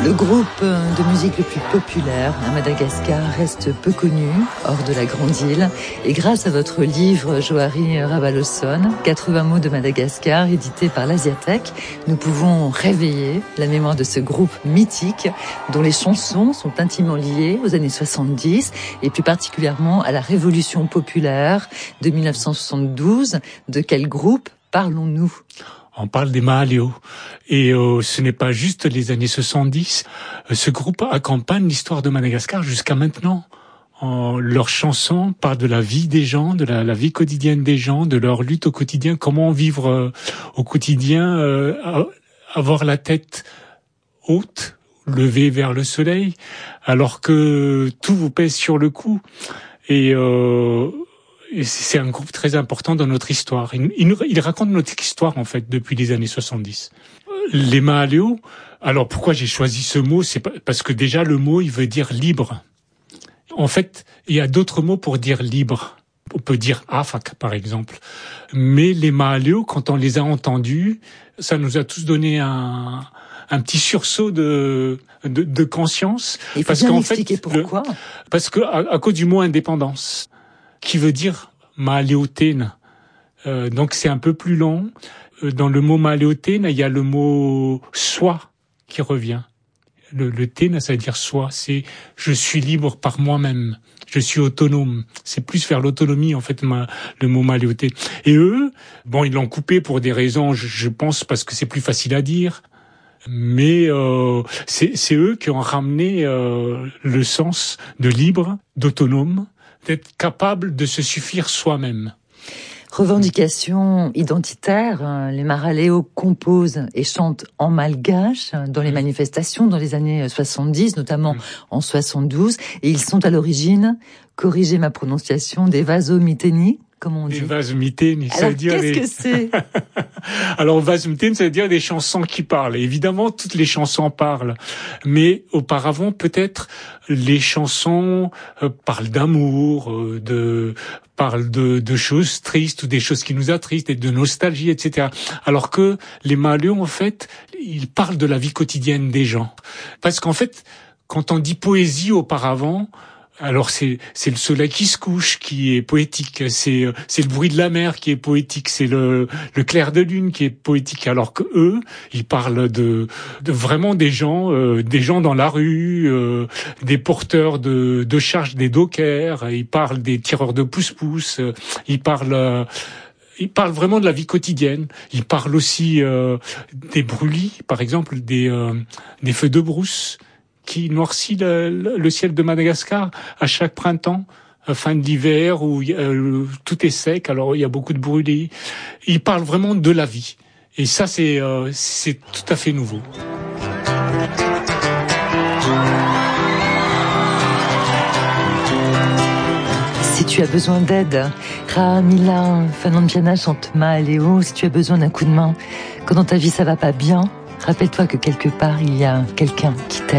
Le groupe de musique le plus populaire à Madagascar reste peu connu, hors de la grande île. Et grâce à votre livre, Johari Ravalosson, 80 mots de Madagascar, édité par l'Asiatech, nous pouvons réveiller la mémoire de ce groupe mythique, dont les chansons sont intimement liées aux années 70, et plus particulièrement à la Révolution populaire de 1972. De quel groupe parlons-nous ? On parle des Mahaleo. Et ce n'est pas juste les années 70. Ce groupe accompagne l'histoire de Madagascar jusqu'à maintenant. Leurs chansons parlent de la vie des gens, de la vie quotidienne des gens, de leur lutte au quotidien, comment vivre au quotidien, avoir la tête haute, levée vers le soleil, alors que tout vous pèse sur le cou. Et c'est un groupe très important dans notre histoire. Il raconte notre histoire, en fait, depuis les années 70. Les Mahaleo, alors pourquoi j'ai choisi ce mot ? C'est parce que déjà, le mot, il veut dire libre. En fait, il y a d'autres mots pour dire libre. On peut dire afak, par exemple. Mais les Mahaleo, quand on les a entendus, ça nous a tous donné un petit sursaut de conscience. Il faut bien expliquer pourquoi. Parce que à cause du mot indépendance, qui veut dire Mahaleotène. Donc c'est un peu plus long. Dans le mot Mahaleotène, il y a le mot soi qui revient. Le tène, ça veut dire soi. C'est je suis libre par moi-même. Je suis autonome. C'est plus vers l'autonomie, en fait, le mot Mahaleotène. Et eux, bon, ils l'ont coupé pour des raisons, je pense, parce que c'est plus facile à dire. Mais c'est eux qui ont ramené le sens de libre, d'autonome, d'être capable de se suffire soi-même. Revendication identitaire, les Mahaleo composent et chantent en malgache dans les manifestations dans les années 70, notamment en 72, et ils sont à l'origine, corrigez ma prononciation, des Vasomiteni, comme on dit. Des Vasomiteni, ça veut dire qu'est-ce que c'est ? Alors, Vasomiteni, ça veut dire des chansons qui parlent. Évidemment, toutes les chansons parlent. Mais auparavant, peut-être, les chansons parlent d'amour, parlent de choses tristes ou des choses qui nous attristent et de nostalgie, etc. Alors que les Mahaleo, en fait, ils parlent de la vie quotidienne des gens. Parce qu'en fait, quand on dit poésie auparavant, alors c'est le soleil qui se couche qui est poétique, c'est le bruit de la mer qui est poétique, c'est le clair de lune qui est poétique, alors que eux, ils parlent de vraiment des gens dans la rue, des porteurs de charges, des dockers, ils parlent des tireurs de pousse-pousse, ils parlent vraiment de la vie quotidienne. Ils parlent aussi des brûlis, par exemple, des feux de brousse qui noircit le ciel de Madagascar à chaque printemps, fin d'hiver, où tout est sec, alors il y a beaucoup de brûlis. Ils parlent vraiment de la vie. Et ça, c'est tout à fait nouveau. Si tu as besoin d'aide, Rahamila Fanandiana chante Mahaleo. Si tu as besoin d'un coup de main, quand dans ta vie ça va pas bien, rappelle-toi que quelque part il y a quelqu'un qui t'aime.